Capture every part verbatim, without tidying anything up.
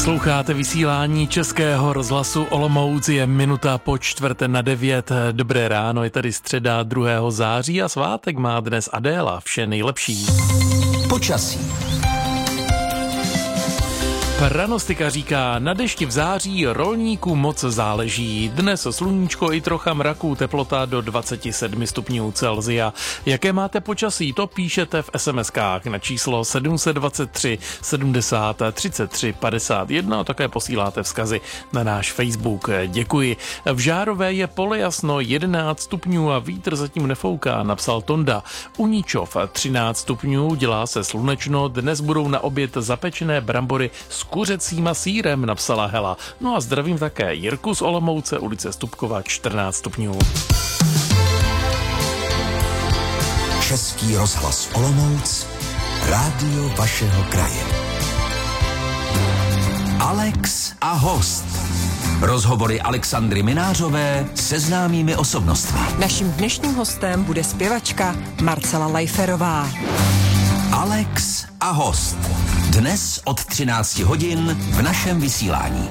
Posloucháte vysílání Českého rozhlasu Olomouc, je minuta po čtvrté na devět. Dobré ráno, je tady středa druhého září a svátek má dnes Adéla. Vše nejlepší. Počasí. Pranostika říká, na dešti v září rolníků moc záleží. Dnes sluníčko i trocha mraků, teplota do dvacet sedm stupňů Celsia. Jaké máte počasí, to píšete v SMSkách na číslo sedm set dvacet tři sedmdesát třicet tři padesát jedna a také posíláte vzkazy na náš Facebook. Děkuji. V Žárové je polojasno jedenáct stupňů a vítr zatím nefouká, napsal Tonda. U Níčov třináct stupňů, dělá se slunečno, dnes budou na oběd zapečené brambory s kuřecím a sýrem, napsala Hela. No a zdravím také Jirku z Olomouce, ulice Stupkova, čtrnáct stupňů. Český rozhlas Olomouc, rádio vašeho kraje. Alex a host. Rozhovory Alexandry Minářové se známými osobnostmi. Naším dnešním hostem bude zpěvačka Marcela Lajferová. Alex a host. Dnes od třinácti hodin v našem vysílání.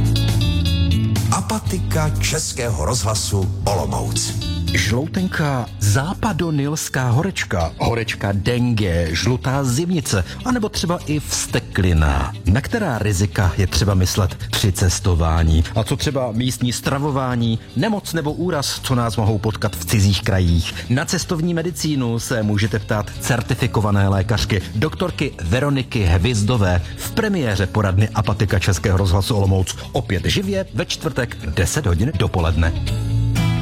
Apatika Českého rozhlasu Olomouc. Žloutenká západonilská horečka, horečka dengue, žlutá zimnice, anebo třeba i vzteklina. Na která rizika je třeba myslet při cestování? A co třeba místní stravování, nemoc nebo úraz, co nás mohou potkat v cizích krajích? Na cestovní medicínu se můžete ptát certifikované lékařky, doktorky Veroniky Hvizdové v premiéře poradny Apatika Českého rozhlasu Olomouc. Opět živě ve čtvrtek deset hodin dopoledne.